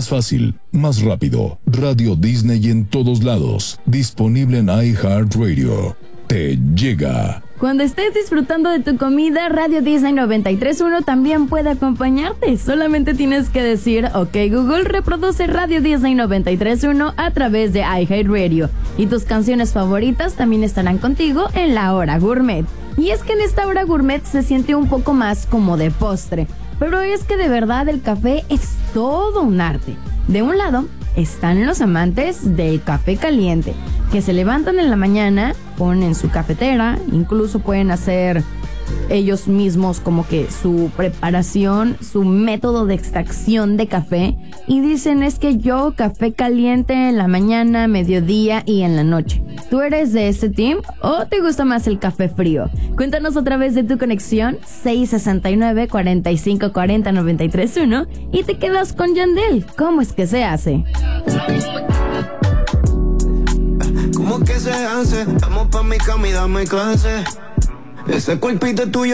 Más fácil, más rápido. Radio Disney en todos lados. Disponible en iHeartRadio. Te llega. Cuando estés disfrutando de tu comida, Radio Disney 93.1 también puede acompañarte. Solamente tienes que decir, ok Google, reproduce Radio Disney 93.1 a través de iHeartRadio. Y tus canciones favoritas también estarán contigo en la hora gourmet. Y es que en esta hora gourmet se siente un poco más como de postre. Pero es que de verdad el café es todo un arte. De un lado están los amantes del café caliente, que se levantan en la mañana, ponen su cafetera, incluso pueden hacer ellos mismos como que su preparación, su método de extracción de café, y dicen, es que yo café caliente en la mañana, mediodía y en la noche. ¿Tú eres de ese team o te gusta más el café frío? Cuéntanos a través de tu conexión 669-4540-931 y te quedas con Yandel. ¿Cómo es que se hace? ¿Cómo que se hace? Vamos pa' mi cama y dame clase. Ese cuerpito tuyo